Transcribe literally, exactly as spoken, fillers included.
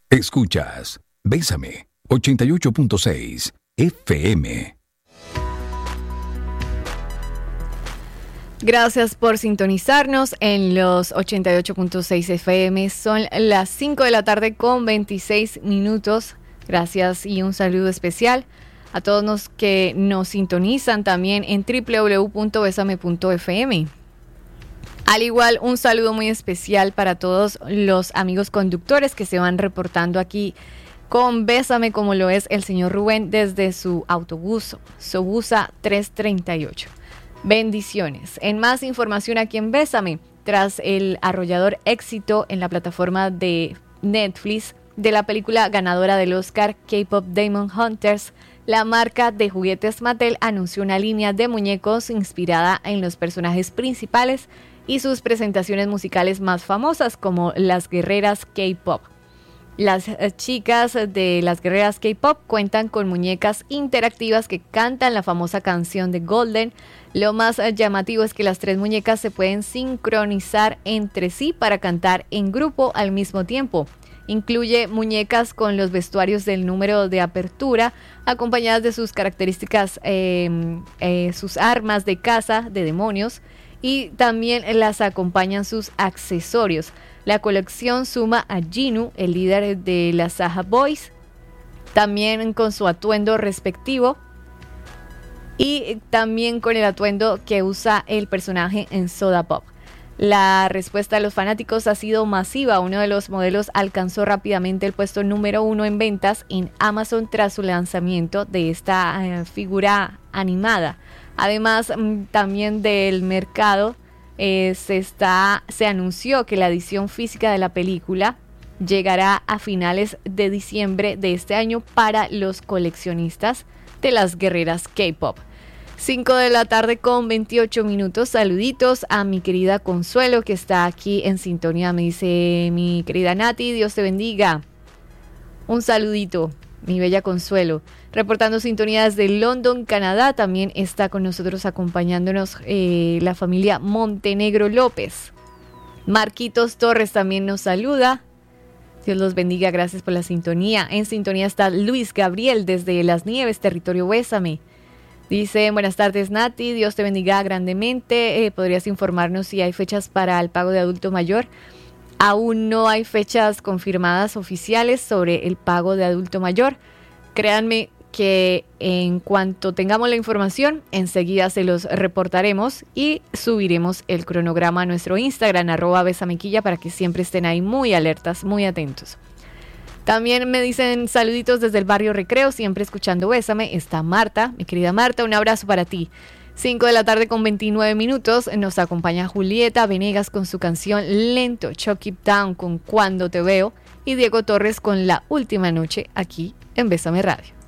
Escuchas Bésame ochenta y ocho punto seis F M. Gracias por sintonizarnos en los ochenta y ocho punto seis F M. Son las cinco de la tarde con veintiséis minutos. Gracias y un saludo especial a todos los que nos sintonizan también en doble u doble u doble u punto besame punto f m. Al igual, un saludo muy especial para todos los amigos conductores que se van reportando aquí con Bésame, como lo es el señor Rubén desde su autobús, Sobusa trescientos treinta y ocho. Bendiciones. En más información aquí en Bésame, tras el arrollador éxito en la plataforma de Netflix de la película ganadora del Oscar K-Pop Demon Hunters, la marca de juguetes Mattel anunció una línea de muñecos inspirada en los personajes principales y sus presentaciones musicales más famosas, como las guerreras K-Pop. Las chicas de las guerreras K-Pop cuentan con muñecas interactivas que cantan la famosa canción de Golden. Lo más llamativo es que las tres muñecas se pueden sincronizar entre sí para cantar en grupo al mismo tiempo. Incluye muñecas con los vestuarios del número de apertura, acompañadas de sus características, eh, eh, sus armas de caza de demonios, y también las acompañan sus accesorios. La colección suma a Jinu, el líder de las Saha Boys, también con su atuendo respectivo y también con el atuendo que usa el personaje en Soda Pop. La respuesta de los fanáticos ha sido masiva. Uno de los modelos alcanzó rápidamente el puesto número uno en ventas en Amazon tras su lanzamiento de esta eh, figura animada. Además, también del mercado eh, se, está, se anunció que la edición física de la película llegará a finales de diciembre de este año para los coleccionistas de las guerreras K-Pop. cinco de la tarde con veintiocho minutos. Saluditos a mi querida Consuelo, que está aquí en sintonía. Me dice mi querida Nati, Dios te bendiga. Un saludito, mi bella Consuelo. Reportando sintonía desde London, Canadá. También está con nosotros acompañándonos eh, la familia Montenegro López. Marquitos Torres también nos saluda. Dios los bendiga, gracias por la sintonía. En sintonía está Luis Gabriel desde Las Nieves, territorio Bésame. Dice, buenas tardes Nati, Dios te bendiga grandemente. Eh, ¿Podrías informarnos si hay fechas para el pago de adulto mayor? Aún no hay fechas confirmadas oficiales sobre el pago de adulto mayor. Créanme que en cuanto tengamos la información, enseguida se los reportaremos y subiremos el cronograma a nuestro Instagram, arroba besamequilla, para que siempre estén ahí muy alertas, muy atentos. También me dicen saluditos desde el barrio Recreo, siempre escuchando Bésame. Está Marta, mi querida Marta, un abrazo para ti. cinco de la tarde con veintinueve minutos, nos acompaña Julieta Venegas con su canción Lento, Chuck It Down con Cuando Te Veo, y Diego Torres con La Última Noche aquí en Bésame Radio.